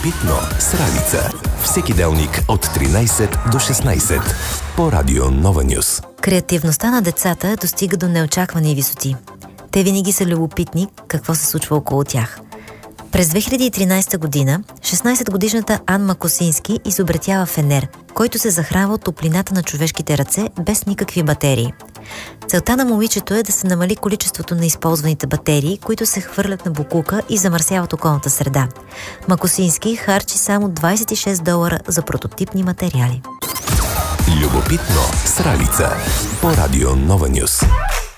Любопитно с Ралица. Всеки делник от 13 до 16 по Радио Нова Нюс. Креативността на децата достига до неочаквани висоти. Те винаги са любопитни какво се случва около тях. През 2013 година 16-годишната Анна Косински изобретява фенер, който се захранва от топлината на човешките ръце без никакви батерии. Целта на момичето е да се намали количеството на използваните батерии, които се хвърлят на боклука и замърсяват околната среда. Косински харчи само $26 за прототипни материали. Любопитно с Ралица по Радио Нова Нюс.